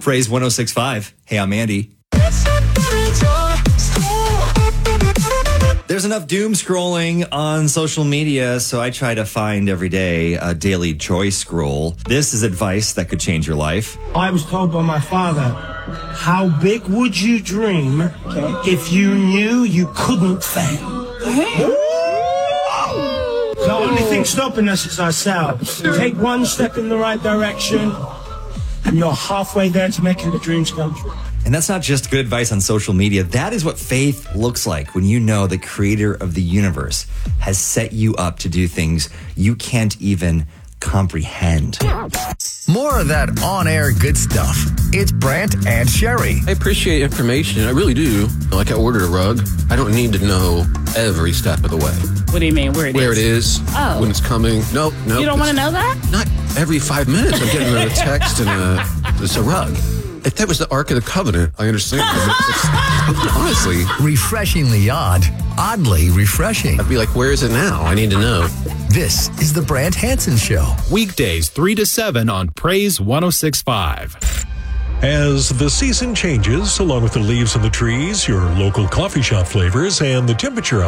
Praise 106.5. Hey, I'm Andy. There's enough doom scrolling on social media, so I try to find every day a daily joy scroll. This is advice that could change your life. I was told by my father, how big would you dream if you knew you couldn't fail? The only thing stopping us is ourselves. Take one step in the right direction, and you're halfway there to making the dreams come true. And that's not just good advice on social media. That is what faith looks like when you know the creator of the universe has set you up to do things you can't even comprehend. More of that on-air good stuff. It's Brant and Sherry. I appreciate information. I really do. Like I ordered a rug. I don't need to know every step of the way. What do you mean? Where it is. Oh. When it's coming. Nope. You don't want to know that? Not every 5 minutes. I'm getting a text and it's a rug. If that was the Ark of the Covenant, I understand. Honestly. Refreshingly odd. Oddly refreshing. I'd be like, where is it now? I need to know. This is the Brant Hansen Show. Weekdays 3 to 7 on Praise 106.5. As the season changes, along with the leaves on the trees, your local coffee shop flavors, and the temperature